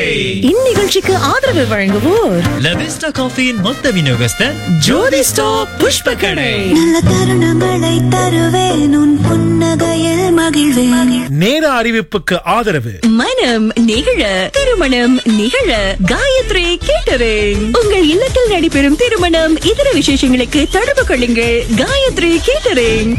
இந்நிகழ்ச்சிக்கு ஆதரவு வழங்குவோர் லவிஸ்டா காஃபியின் மொத்த விநியோகஸ்தர் ஜோதி ஸ்டாப் புஷ்ப கடை. நல்ல தருணங்களை தருவேன் உன் புன்னகையில் மகிழ்வேன். நேர அறிவிப்புக்கு ஆதரவு மனம் நிகழ திருமணம் நிகழ காயத்ரி கேட்டரிங். உங்கள் இல்லத்தில் நடைபெறும் திருமணம் இதர விசேஷங்களுக்கு தொடர்பு கொள்ளுங்கள் காயத்ரி கேட்டரிங்.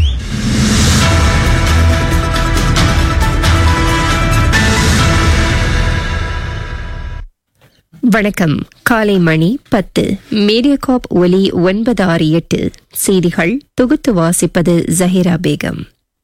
வணக்கம். காலை மணி 10. மீடியாகாப் ஒலி 968 செய்திகள் தொகுத்து வாசிப்பது ஜஹீரா பேகம்.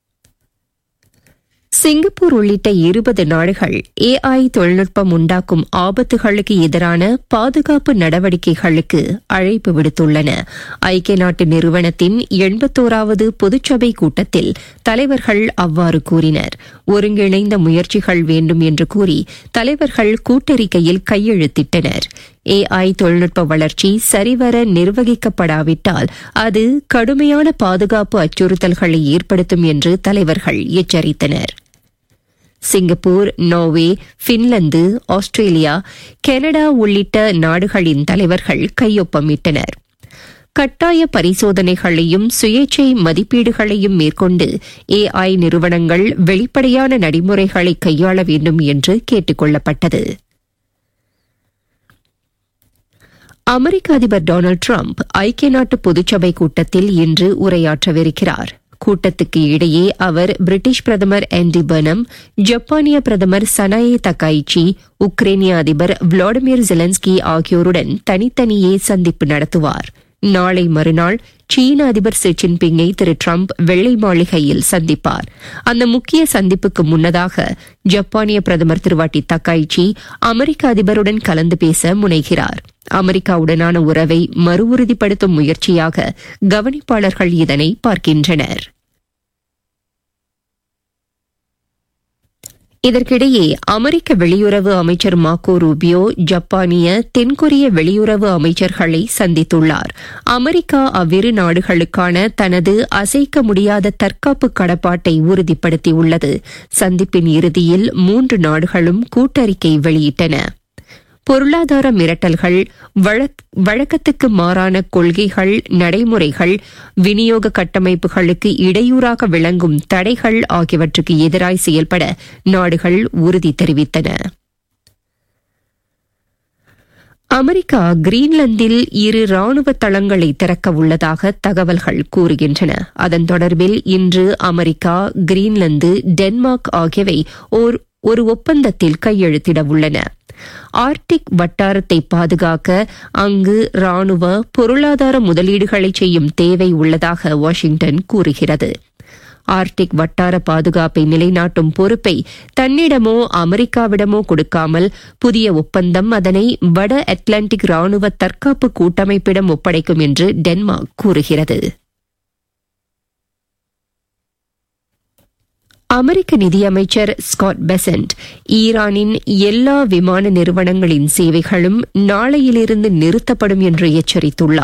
சிங்கப்பூர் உள்ளிட்ட 20 நாடுகள் AI தொழில்நுட்பம் உண்டாக்கும் ஆபத்துகளுக்கு எதிரான பாதுகாப்பு நடவடிக்கைகளுக்கு அழைப்பு விடுத்துள்ளன. ஐக்கிய நாட்டு நிறுவனத்தின் 81வது பொதுச்சபை கூட்டத்தில் தலைவர்கள் அவ்வாறு கூறினர். ஒருங்கிணைந்த முயற்சிகள் வேண்டும் என்று கூறி தலைவர்கள் கூட்டறிக்கையில் கையெழுத்திட்டனர். AI தொழில்நுட்ப வளர்ச்சி சரிவர நிர்வகிக்கப்படாவிட்டால் அது கடுமையான பாதுகாப்பு அச்சுறுத்தல்களை ஏற்படுத்தும் என்று தலைவர்கள் எச்சரித்தனர். Singapore, Norway, Finland, Australia, Canada உள்ளிட்ட நாடுகளின் தலைவர்கள் கையொப்பமிட்டனர். கட்டாய பரிசோதனைகளையும் சுயேச்சை மதிப்பீடுகளையும் மேற்கொண்டு AI நிறுவனங்கள் வெளிப்படையான நடைமுறைகளை கையாள வேண்டும் என்று கேட்டுக் கொள்ளப்பட்டது. அமெரிக்க அதிபர் டொனால்டு டிரம்ப் ஐக்கிய நாட்டு பொதுச்சபை கூட்டத்தில் இன்று உரையாற்றவிருக்கிறார். கூட்டத்துக்கு இடையே அவர் பிரிட்டிஷ் பிரதமர் ஆண்டி பர்னம், ஜப்பானிய பிரதமர் சனாயே தக்காயிச்சி, உக்ரைனிய அதிபர் விளாடிமிர் ஜெலன்ஸ்கி ஆகியோருடன் தனித்தனியே சந்திப்பு நடத்துவார். நாளை மறுநாள் சீன அதிபர் ஷி ஜின்பிங்கை திரு டிரம்ப் வெள்ளை மாளிகையில் சந்திப்பார். அந்த முக்கிய சந்திப்புக்கு முன்னதாக ஜப்பானிய பிரதமர் திருவாட்டி தக்காயிச்சி அமெரிக்க அதிபருடன் கலந்து பேச முனைகிறார். அமெரிக்காவுடனான உறவை மறு உறுதிப்படுத்தும் முயற்சியாக கவனிப்பாளர்கள் இதனை பார்க்கின்றனர். இதற்கிடையே அமெரிக்க வெளியுறவு அமைச்சர் மார்க்கோ ரூபியோ ஜப்பானிய, தென்கொரிய வெளியுறவு அமைச்சர்களை சந்தித்துள்ளார். அமெரிக்கா அவ்விரு நாடுகளுக்கான தனது அசைக்க முடியாத தற்காப்பு கடப்பாட்டை உறுதிப்படுத்தியுள்ளது. சந்திப்பின் இறுதியில் 3 நாடுகளும் கூட்டறிக்கை வெளியிட்டன. பொருளாதார மிரட்டல்கள், வழக்கத்துக்கு மாறான கொள்கைகள், நடைமுறைகள், விநியோக கட்டமைப்புகளுக்கு இடையூறாக விளங்கும் தடைகள் ஆகியவற்றுக்கு எதிராய் செயல்பட நாடுகள் உறுதி தெரிவித்தன. அமெரிக்கா கிரீன்லாந்தில் 2 ராணுவ தளங்களை திறக்க உள்ளதாக தகவல்கள் கூறுகின்றன. அதன் தொடர்பில் இன்று அமெரிக்கா, கிரீன்லாந்து, டென்மார்க் ஆகியவை ஒரு ஒப்பந்தத்தில் கையெழுத்திட உள்ளன. ஆர்டிக் வட்டாரத்தை பாதுகாக்க அங்கு ராணுவ, பொருளாதார முதலீடுகளை செய்யும் தேவை உள்ளதாக வாஷிங்டன் கூறுகிறது. ஆர்டிக் வட்டார பாதுகாப்பை நிலைநாட்டும் பொறுப்பை தன்னிடமோ அமெரிக்காவிடமோ கொடுக்காமல் புதிய ஒப்பந்தம் அதனை வட அட்லாண்டிக் ராணுவ தற்காப்பு கூட்டமைப்பிடம் ஒப்படைக்கும் என்று டென்மார்க் கூறுகிறது. அமெரிக்க நிதியமைச்சர் ஸ்காட் பெசன்ட் ஈரானின் எல்லா விமான நிறுவனங்களின் சேவைகளும் நாளையிலிருந்து நிறுத்தப்படும் என்று எச்சரித்துள்ளார்.